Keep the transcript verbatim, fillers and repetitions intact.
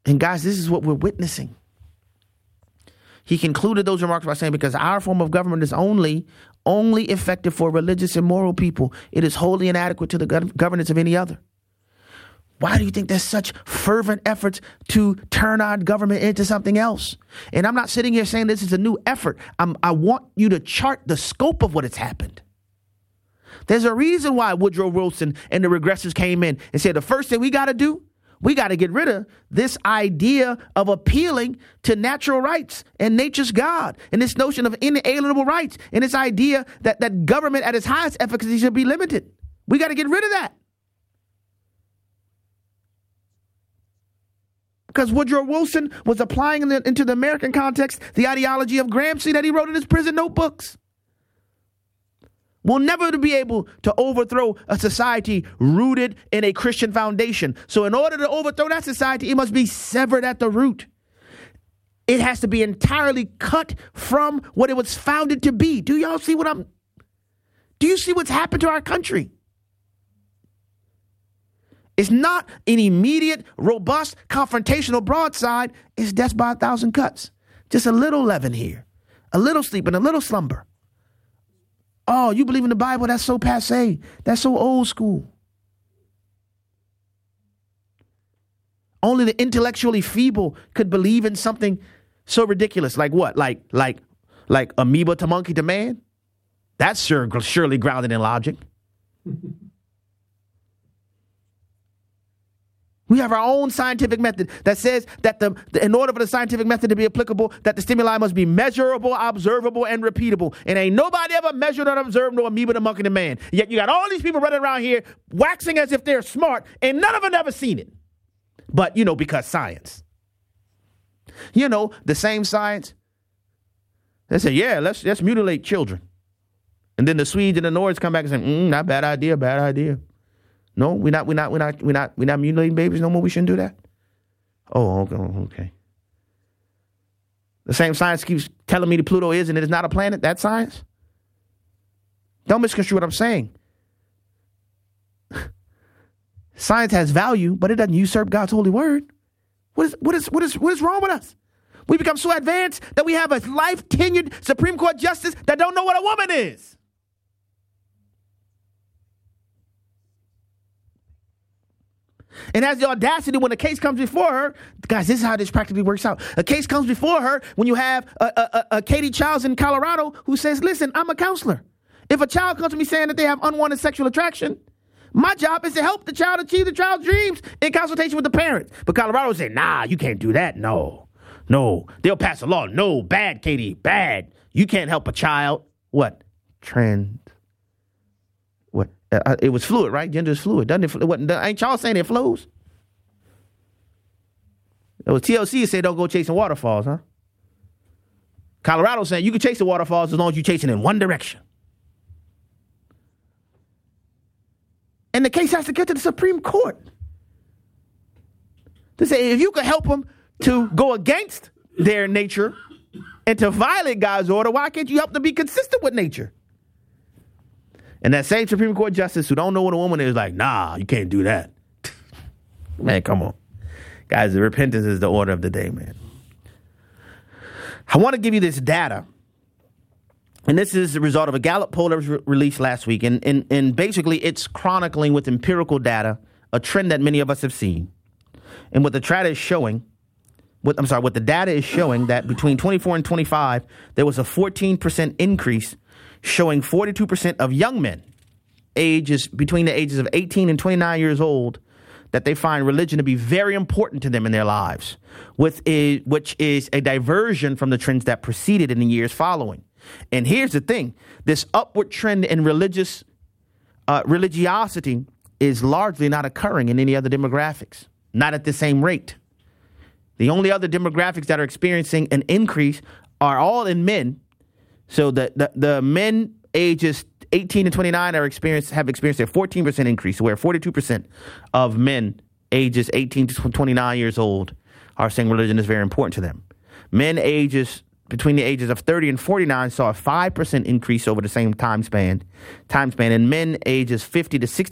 And guys, this is what we're witnessing. He concluded those remarks by saying, because our form of government is only, only effective for religious and moral people, it is wholly inadequate to the gov- governance of any other. Why do you think there's such fervent efforts to turn our government into something else? And I'm not sitting here saying this is a new effort. I'm, I want you to chart the scope of what has happened. There's a reason why Woodrow Wilson and the regressives came in and said the first thing we got to do, we got to get rid of this idea of appealing to natural rights and nature's God and this notion of inalienable rights and this idea that, that government at its highest efficacy should be limited. We got to get rid of that. Because Woodrow Wilson was applying in the, into the American context the ideology of Gramsci that he wrote in his prison notebooks. We'll never be able to overthrow a society rooted in a Christian foundation. So in order to overthrow that society, it must be severed at the root. It has to be entirely cut from what it was founded to be. Do y'all see what I'm... Do you see what's happened to our country? It's not an immediate, robust, confrontational broadside. It's death by a thousand cuts. Just a little leaven here, a little sleep and a little slumber. Oh, you believe in the Bible? That's so passé. That's so old school. Only the intellectually feeble could believe in something so ridiculous. Like what? Like, like, like amoeba to monkey to man? That's sure, surely grounded in logic. We have our own scientific method that says that the, the in order for the scientific method to be applicable, that the stimuli must be measurable, observable, and repeatable. And ain't nobody ever measured or observed no amoeba, the monkey, the man. Yet you got all these people running around here waxing as if they're smart, and none of them ever seen it. But, you know, because science. You know, the same science. They say, yeah, let's let's mutilate children. And then the Swedes and the Nords come back and say, mm, not bad idea, bad idea. No, we're not, we're not, we're not, we're not, we're not mutilating babies no more. We shouldn't do that. Oh, okay, okay. The same science keeps telling me that Pluto is and it is not a planet. That's science. Don't misconstrue what I'm saying. Science has value, but it doesn't usurp God's holy word. What is, what is, what is, what is wrong with us? We become so advanced that we have a life-tenured Supreme Court justice that don't know what a woman is. And has the audacity when a case comes before her, guys, this is how this practically works out. A case comes before her when you have a, a, a Katie Childs in Colorado who says, listen, I'm a counselor. If a child comes to me saying that they have unwanted sexual attraction, my job is to help the child achieve the child's dreams in consultation with the parent. But Colorado say, nah, you can't do that. No, no, they'll pass a law. No, bad, Katie, bad. You can't help a child. What? Trans. What? Uh, it was fluid, right? Gender is fluid. Doesn't it? What, ain't y'all saying it flows? It was T L C said don't go chasing waterfalls, huh? Colorado saying you can chase the waterfalls as long as you're chasing in one direction. And the case has to get to the Supreme Court to say if you can help them to go against their nature and to violate God's order, why can't you help them be consistent with nature? And that same Supreme Court justice who don't know what a woman is like, nah, you can't do that. Man, come on. Guys, the repentance is the order of the day, man. I want to give you this data. And this is the result of a Gallup poll that was re- released last week. And, and, and basically, it's chronicling with empirical data a trend that many of us have seen. And what the data is showing, what, I'm sorry, what the data is showing that between twenty-four and twenty-five, there was a fourteen percent increase, showing forty-two percent of young men ages between the ages of eighteen and twenty-nine years old that they find religion to be very important to them in their lives, with a, which is a diversion from the trends that preceded in the years following. And here's the thing. This upward trend in religious uh, religiosity is largely not occurring in any other demographics, not at the same rate. The only other demographics that are experiencing an increase are all in men. So the, the, the men ages eighteen to twenty-nine are experienced, have experienced a fourteen percent increase, where forty-two percent of men ages eighteen to twenty-nine years old are saying religion is very important to them. Men ages between the ages of thirty and forty-nine saw a five percent increase over the same time span, time span, and men ages fifty to sixty